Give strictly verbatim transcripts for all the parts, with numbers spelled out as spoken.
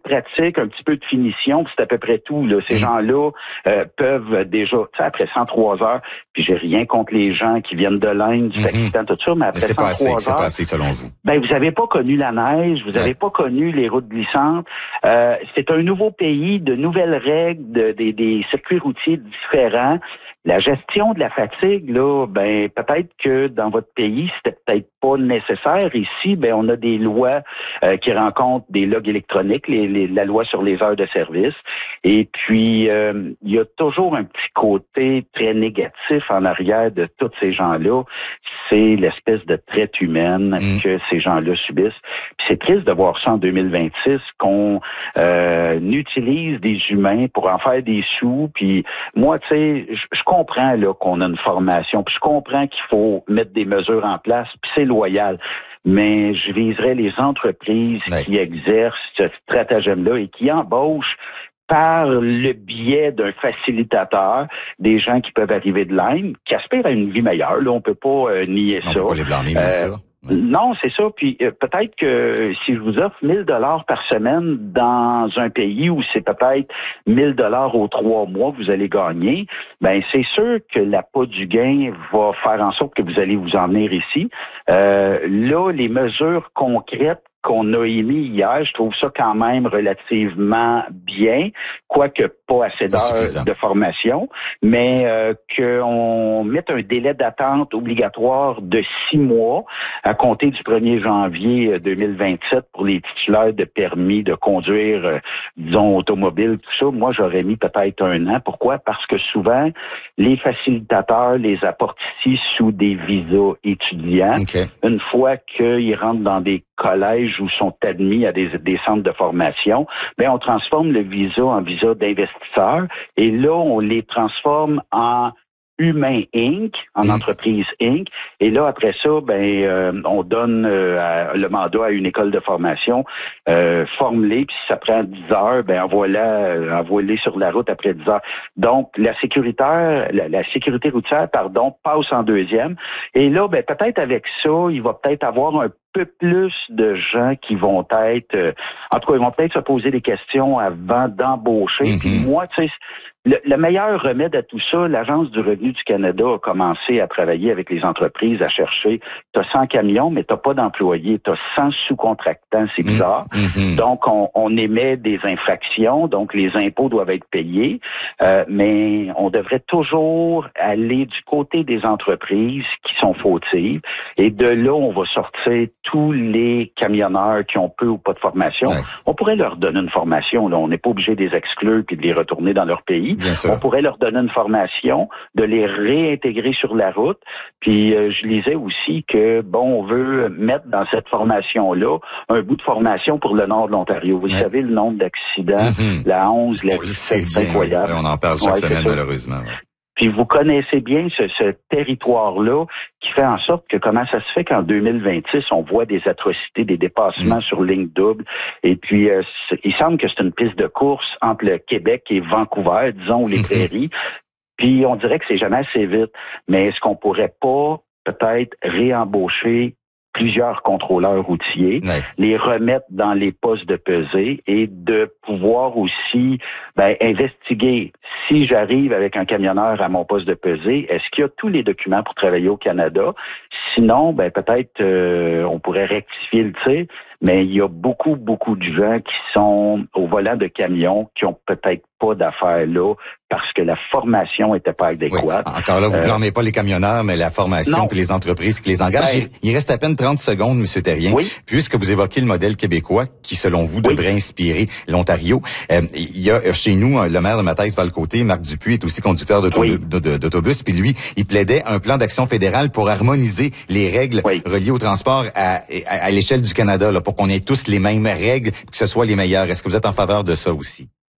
pratique, un petit peu de finition, puis c'est à peu près tout. Là. Ces mmh. gens-là euh, peuvent déjà, tu sais, après cent trois heures, puis j'ai rien contre les gens qui viennent de l'Inde, du Pakistan, mmh. tout ça, mais après mais c'est cent trois pas assez, heures, c'est pas assez selon vous. Ben vous avez pas connu la neige, vous avez ouais. pas connu les routes glissantes. Euh, c'est un nouveau pays, de nouvelles règles, de, de, des circuits routiers différents. La gestion de la fatigue, là, ben peut-être que dans votre pays, c'était peut-être pas nécessaire. Ici, ben on a des lois euh, qui rencontrent des logs électroniques, les, les, la loi sur les heures de service. Et puis, euh, il y a toujours un petit côté très négatif en arrière de tous ces gens-là. C'est l'espèce de traite humaine mmh. que ces gens-là subissent. Puis c'est triste de voir ça en deux mille vingt-six, qu'on euh, utilise des humains pour en faire des sous. Puis moi, tu sais, je, je comprends là qu'on a une formation, puis je comprends qu'il faut mettre des mesures en place, puis c'est loyal. Mais je viserais les entreprises ouais. qui exercent ce stratagème-là et qui embauchent par le biais d'un facilitateur, des gens qui peuvent arriver de l'Inde, qui aspirent à une vie meilleure. Là, on peut pas euh, nier on ça. On peut pas les blâmer, bien euh, sûr. Ouais. Non, c'est ça. Puis euh, peut-être que si je vous offre mille dollars par semaine dans un pays où c'est peut-être mille dollars aux trois mois que vous allez gagner, ben c'est sûr que l'appât du gain va faire en sorte que vous allez vous en venir ici. Euh, là, les mesures concrètes qu'on a émis hier, je trouve ça quand même relativement bien, quoique pas assez d'heures de formation, mais euh, qu'on mette un délai d'attente obligatoire de six mois à compter du premier janvier deux mille vingt-sept pour les titulaires de permis de conduire, euh, disons, automobile, tout ça. Moi, j'aurais mis peut-être un an. Pourquoi? Parce que souvent, les facilitateurs les apportent ici sous des visas étudiants. Okay. Une fois qu'ils rentrent dans des collèges où sont admis à des, des centres de formation, ben on transforme le visa en visa d'investisseur et là, on les transforme en Humain Incorporé, en mmh. entreprise Incorporée. Et là, après ça, ben euh, on donne euh, à, le mandat à une école de formation, euh, forme-les, puis si ça prend dix heures, ben envoie-la, envoie-les sur la route après dix heures. Donc, la sécuritaire, la, la sécurité routière, pardon, passe en deuxième. Et là, ben peut-être avec ça, il va peut-être avoir un peu plus de gens qui vont être, euh, en tout cas, ils vont peut-être se poser des questions avant d'embaucher. Mm-hmm. Puis moi, tu sais, le, le meilleur remède à tout ça, l'Agence du revenu du Canada a commencé à travailler avec les entreprises, à chercher, tu as cent camions, mais tu n'as pas d'employés, tu as cent sous-contractants, c'est bizarre. Mm-hmm. Donc, on, on émet des infractions, donc les impôts doivent être payés, euh, mais on devrait toujours aller du côté des entreprises qui sont fautives, et de là, on va sortir tous les camionneurs qui ont peu ou pas de formation. Ouais. On pourrait leur donner une formation, là. On n'est pas obligé de les exclure puis de les retourner dans leur pays. On pourrait leur donner une formation, de les réintégrer sur la route. Puis euh, je lisais aussi que, bon, on veut mettre dans cette formation-là un bout de formation pour le nord de l'Ontario. Vous ouais. savez le nombre d'accidents, mm-hmm. la onze, la dix, c'est incroyable. On en parle chaque ouais, semaine, malheureusement. Ouais. Puis vous connaissez bien ce, ce territoire-là qui fait en sorte que comment ça se fait qu'en deux mille vingt-six, on voit des atrocités, des dépassements mmh. sur ligne double. Et puis, euh, il semble que c'est une piste de course entre le Québec et Vancouver, disons, ou les prairies. Puis on dirait que c'est jamais assez vite. Mais est-ce qu'on pourrait pas peut-être réembaucher plusieurs contrôleurs routiers, ouais. les remettre dans les postes de pesée et de pouvoir aussi ben, investiguer si j'arrive avec un camionneur à mon poste de pesée, est-ce qu'il y a tous les documents pour travailler au Canada? Sinon, ben peut-être euh, on pourrait rectifier le tir, mais il y a beaucoup, beaucoup de gens qui sont au volant de camions qui ont peut-être pas d'affaires là parce que la formation était pas adéquate. Oui. Encore là, vous ne euh, blâmez pas les camionneurs, mais la formation puis les entreprises qui les engagent. Ben, il, il reste à peine trente secondes, M. Terrien. Oui. Puisque vous évoquez le modèle québécois qui, selon vous, oui. devrait inspirer l'Ontario. Euh, il y a chez nous, le maire de Matthäus-Valcoté, Marc Dupuis, est aussi conducteur d'autobus, oui. d'autobus, puis lui, il plaidait un plan d'action fédéral pour harmoniser les règles oui. reliées au transport à, à, à l'échelle du Canada, là, pour qu'on ait tous les mêmes règles, que ce soit les meilleures. Est-ce que vous êtes en faveur de ça aussi?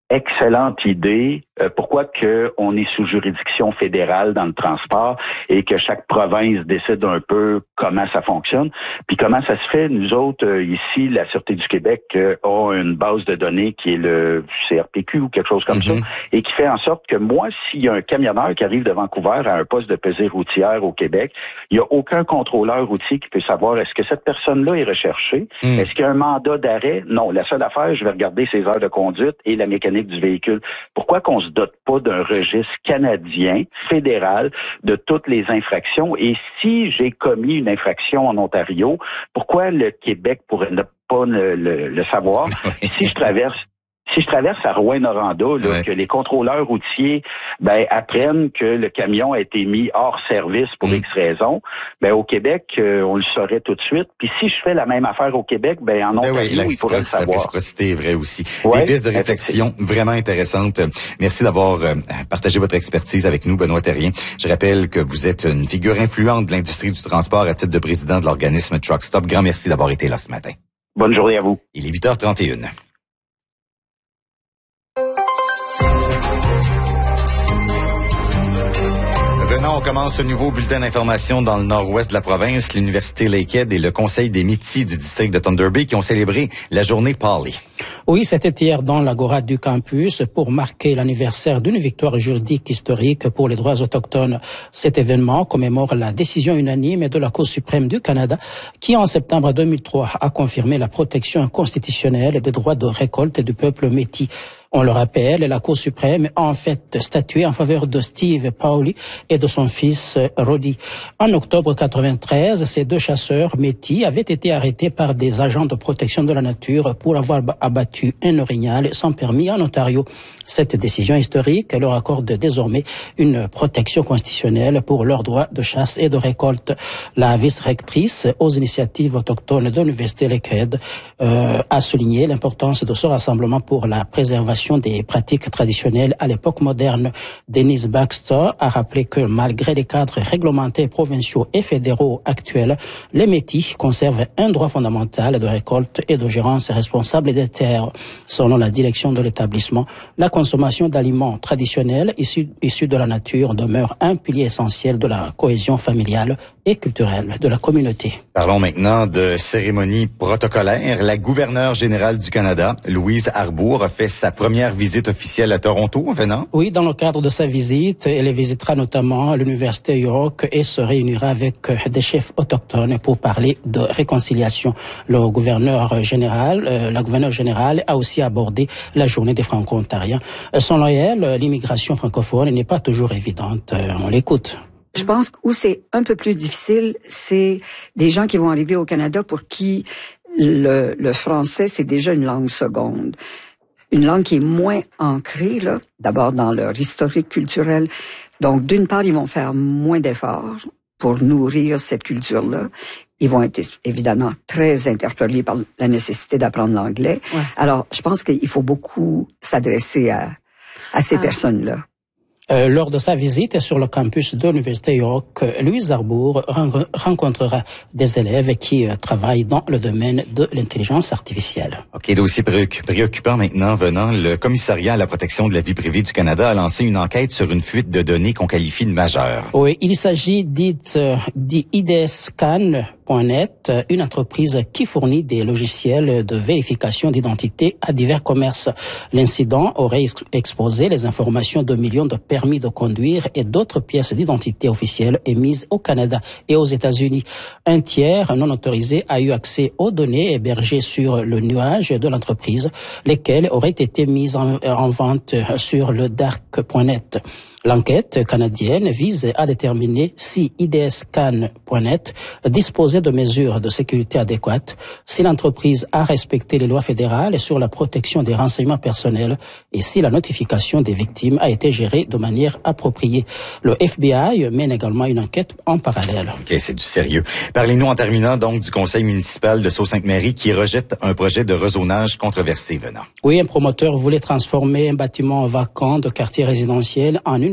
Excellente idée. Euh, pourquoi que on est sous juridiction fédérale dans le transport et que chaque province décide un peu comment ça fonctionne, puis comment ça se fait. Nous autres, euh, ici, la Sûreté du Québec euh, a une base de données qui est le C R P Q ou quelque chose comme mm-hmm. ça, et qui fait en sorte que moi, s'il y a un camionneur qui arrive de Vancouver à un poste de pesée routière au Québec, il n'y a aucun contrôleur routier qui peut savoir est-ce que cette personne-là est recherchée, mm. est-ce qu'il y a un mandat d'arrêt? Non, la seule affaire, je vais regarder ses heures de conduite et la mécanique du véhicule. Pourquoi qu'on se dote pas d'un registre canadien, fédéral, de toutes les infractions? Et si j'ai commis une infraction en Ontario, pourquoi le Québec pourrait ne pas le, le, le savoir? Si je traverse Si je traverse à Rouyn-Noranda, là, ouais. que les contrôleurs routiers ben, apprennent que le camion a été mis hors service pour mmh. X raisons, ben, au Québec, euh, on le saurait tout de suite. Puis si je fais la même affaire au Québec, ben, en Ontario, ben oui, il pourrait le savoir. La réciprocité est vraie aussi. Ouais, des pistes de réflexion vraiment intéressantes. Merci d'avoir euh, partagé votre expertise avec nous, Benoît Thérien. Je rappelle que vous êtes une figure influente de l'industrie du transport à titre de président de l'organisme Truck Stop. Grand merci d'avoir été là ce matin. Bonne journée à vous. Il est huit heures trente et une. Maintenant, on commence ce nouveau bulletin d'information dans le nord-ouest de la province. L'Université Lakehead et le Conseil des métiers du district de Thunder Bay qui ont célébré la journée Pauli. Oui, c'était hier dans l'agora du campus pour marquer l'anniversaire d'une victoire juridique historique pour les droits autochtones. Cet événement commémore la décision unanime de la Cour suprême du Canada qui, en septembre deux mille trois, a confirmé la protection constitutionnelle des droits de récolte du peuple métis. On le rappelle, la Cour suprême a en fait statué en faveur de Steve Pauli et de son fils Roddy. En octobre quatre-vingt-treize, ces deux chasseurs métis avaient été arrêtés par des agents de protection de la nature pour avoir abattu un orignal sans permis en Ontario. Cette décision historique leur accorde désormais une protection constitutionnelle pour leurs droits de chasse et de récolte. La vice-rectrice aux initiatives autochtones de l'Université Lakehead euh, a souligné l'importance de ce rassemblement pour la préservation des pratiques traditionnelles à l'époque moderne. Denise Baxter a rappelé que malgré les cadres réglementaires provinciaux et fédéraux actuels, les métis conservent un droit fondamental de récolte et de gérance responsable des terres. Selon la direction de l'établissement, la consommation d'aliments traditionnels issus, issus de la nature demeure un pilier essentiel de la cohésion familiale et culturelle de la communauté. Parlons maintenant de cérémonie protocolaire. La gouverneure générale du Canada, Louise Arbour, a fait sa première visite officielle à Toronto, venant. Oui, dans le cadre de sa visite, elle visitera notamment l'Université York et se réunira avec des chefs autochtones pour parler de réconciliation. Le gouverneur général, euh, la gouverneure générale a aussi abordé la journée des Franco-Ontariens. Selon elle, l'immigration francophone n'est pas toujours évidente. On l'écoute. Je pense que où c'est un peu plus difficile, c'est des gens qui vont arriver au Canada pour qui le, le français, c'est déjà une langue seconde. Une langue qui est moins ancrée, là, d'abord dans leur historique culturel. Donc, d'une part, ils vont faire moins d'efforts pour nourrir cette culture-là. Ils vont être évidemment très interpellés par la nécessité d'apprendre l'anglais. Ouais. Alors, je pense qu'il faut beaucoup s'adresser à, à ces ah. personnes-là. Euh, lors de sa visite sur le campus de l'Université York, Louise Arbour rencontrera des élèves qui euh, travaillent dans le domaine de l'intelligence artificielle. OK, dossier préoccupant maintenant venant. Le Commissariat à la protection de la vie privée du Canada a lancé une enquête sur une fuite de données qu'on qualifie de majeure. Oui, il s'agit dite euh, d'I D S Scan point net, une entreprise qui fournit des logiciels de vérification d'identité à divers commerces. L'incident aurait ex- exposé les informations de millions de permis de conduire et d'autres pièces d'identité officielles émises au Canada et aux États-Unis. Un tiers non autorisé a eu accès aux données hébergées sur le nuage de l'entreprise, lesquelles auraient été mises en, en vente sur le dark point net. L'enquête canadienne vise à déterminer si I D S Scan point net disposait de mesures de sécurité adéquates, si l'entreprise a respecté les lois fédérales sur la protection des renseignements personnels et si la notification des victimes a été gérée de manière appropriée. Le F B I mène également une enquête en parallèle. OK, c'est du sérieux. Parlez-nous en terminant donc du conseil municipal de Sault-Sainte-Marie qui rejette un projet de rezonage controversé venant. Oui, un promoteur voulait transformer un bâtiment vacant de quartier résidentiel en une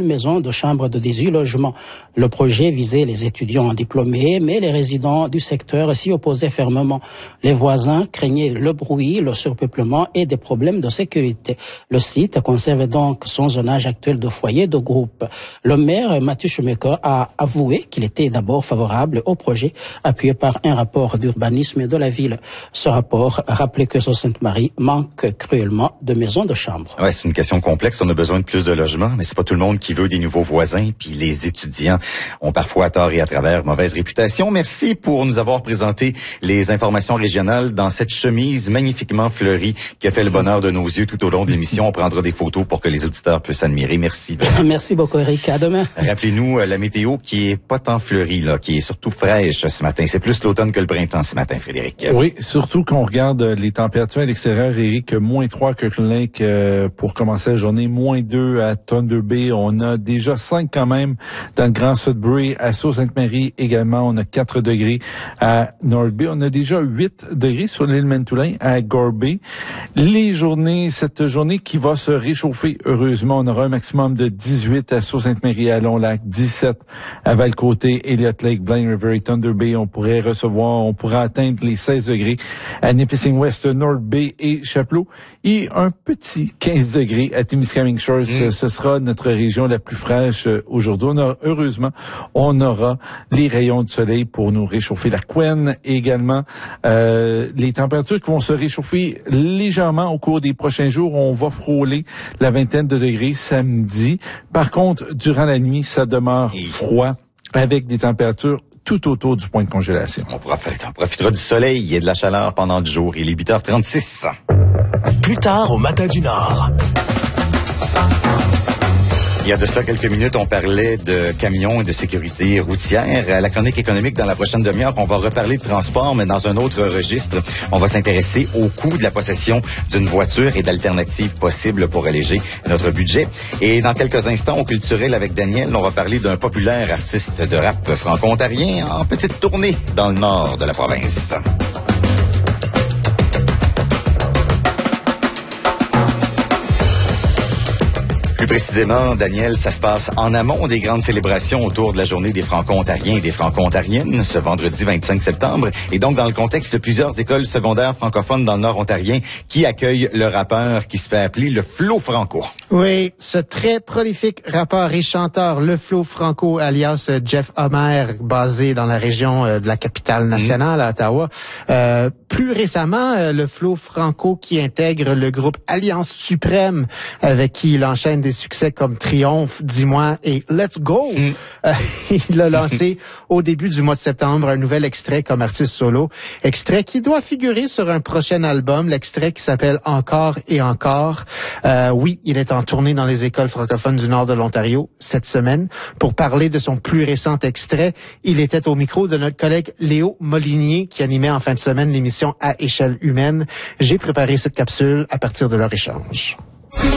une maison de chambre de dix-huit logements. Le projet visait les étudiants diplômés, mais les résidents du secteur s'y opposaient fermement. Les voisins craignaient le bruit, le surpeuplement et des problèmes de sécurité. Le site conserve donc son zonage actuel de foyer de groupe. Le maire, Mathieu Shoemaker, a avoué qu'il était d'abord favorable au projet, appuyé par un rapport d'urbanisme de la ville. Ce rapport rappelait que Sault-Sainte-Marie manque cruellement de maisons de chambre. Ouais, c'est une question complexe. On a besoin de plus de logements, mais c'est pas tout le monde qui veut des nouveaux voisins. Puis les étudiants ont parfois à tort et à travers mauvaise réputation. Merci pour nous avoir présenté les informations régionales dans cette chemise magnifiquement fleurie qui a fait le bonheur de nos yeux tout au long de l'émission. On prendra des photos pour que les auditeurs puissent admirer. Merci. Merci beaucoup, Eric. À demain. Rappelez-nous la météo qui est pas tant fleurie, là, qui est surtout fraîche ce matin. C'est plus l'automne que le printemps ce matin, Frédéric. Oui, surtout qu'on regarde les températures à l'extérieur, Eric, moins trois à Kirkland Lake euh, pour commencer la journée, moins deux à Thunder Bay. On a déjà cinq quand même dans le Grand Sudbury. À Sault-Sainte-Marie également, on a quatre degrés. À North Bay, on a déjà huit degrés sur l'île Manitoulin à Gore Bay. Les journées, cette journée qui va se réchauffer, heureusement, on aura un maximum de dix-huit à Sault-Sainte-Marie, à Long-Lac, dix-sept à Val-Côté, Elliott Lake, Blind River et Thunder Bay. On pourrait recevoir, on pourrait atteindre les seize degrés à Nipissing West, North Bay et Chapleau. Et un petit quinze degrés à Témiscamingue Shores. Mmh. Ce sera notre région la plus fraîche aujourd'hui. On a, heureusement, on aura les rayons de soleil pour nous réchauffer. La couenne également. Euh, les températures qui vont se réchauffer légèrement au cours des prochains jours. On va frôler la vingtaine de degrés samedi. Par contre, durant la nuit, ça demeure froid avec des températures tout autour du point de congélation. On profitera, on profitera du soleil et de la chaleur pendant le jour. Il est huit heures trente-six. Plus tard, au Matin du Nord. Il y a de cela quelques minutes, on parlait de camions et de sécurité routière. À la chronique économique, dans la prochaine demi-heure, on va reparler de transport, mais dans un autre registre. On va s'intéresser au coût de la possession d'une voiture et d'alternatives possibles pour alléger notre budget. Et dans quelques instants, au culturel avec Daniel, on va parler d'un populaire artiste de rap franco-ontarien en petite tournée dans le nord de la province. Plus précisément, Daniel, ça se passe en amont des grandes célébrations autour de la journée des Franco-Ontariens et des Franco-Ontariennes, ce vendredi vingt-cinq septembre, et donc dans le contexte de plusieurs écoles secondaires francophones dans le Nord ontarien qui accueillent le rappeur qui se fait appeler le Flo Franco. Oui, ce très prolifique rappeur et chanteur, le Flo Franco, alias Jeff Homer, basé dans la région de la capitale nationale, à Ottawa. Euh, plus récemment, le Flo Franco qui intègre le groupe Alliance Suprême, avec qui il enchaîne des succès comme Triomphe, Dis-moi et Let's Go. Mm. Euh, il a lancé au début du mois de septembre un nouvel extrait comme artiste solo. Extrait qui doit figurer sur un prochain album, l'extrait qui s'appelle Encore et encore. Euh, oui, il est en tournée dans les écoles francophones du nord de l'Ontario cette semaine. Pour parler de son plus récent extrait, il était au micro de notre collègue Léo Molinier qui animait en fin de semaine l'émission À échelle humaine. J'ai préparé cette capsule à partir de leur échange.